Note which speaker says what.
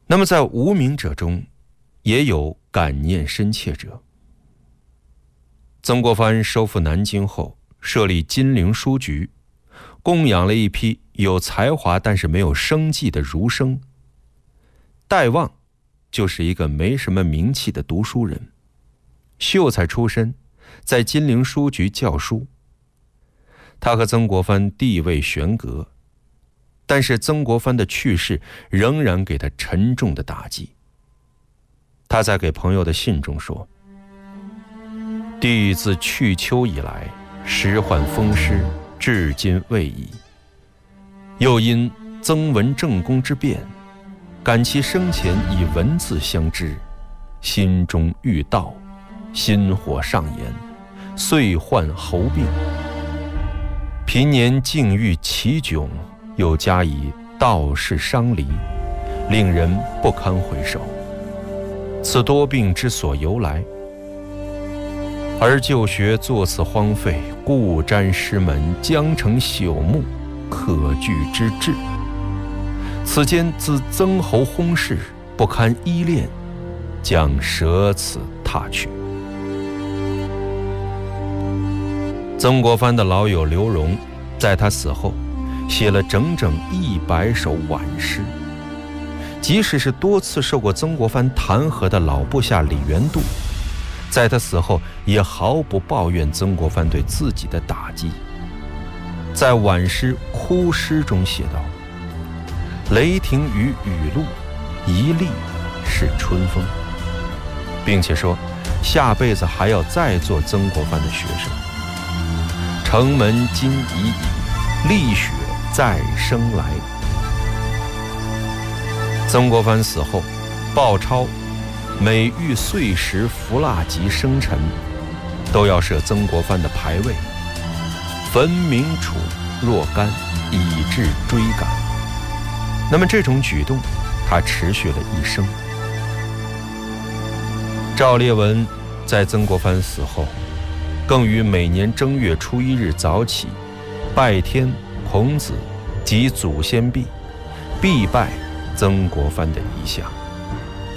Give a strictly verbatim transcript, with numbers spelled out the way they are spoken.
Speaker 1: 那么在无名者中，也有感念深切者。曾国藩收复南京后，设立金陵书局，供养了一批有才华但是没有生计的儒生。戴望就是一个没什么名气的读书人，秀才出身，在金陵书局教书。他和曾国藩地位悬隔，但是曾国藩的去世仍然给他沉重的打击。他在给朋友的信中说：弟自去秋以来，时患风湿，至今未已。又因曾文正公之变，感其生前以文字相知，心中欲道，心火上炎，遂患喉病。平年境遇奇窘，又加以道士伤离，令人不堪回首。此多病之所由来。而就学作此荒废，故瞻师门，将成朽木，可惧之至。此间自曾侯薨逝，不堪依恋，将舍此踏去。曾国藩的老友刘荣，在他死后，写了整整一百首挽诗。即使是多次受过曾国藩弹劾的老部下李元度，在他死后也毫不抱怨曾国藩对自己的打击。在挽诗哭诗中写道：雷霆与雨露，一粒是春风，并且说下辈子还要再做曾国藩的学生。城门今已矣，立雪再生来。曾国藩死后，鲍超每遇岁时伏蜡及生辰，都要设曾国藩的牌位，焚明楚若干，以致追赶。那么这种举动，他持续了一生。赵烈文在曾国藩死后，更于每年正月初一日早起，拜天、孔子及祖先毕，必拜曾国藩的遗像。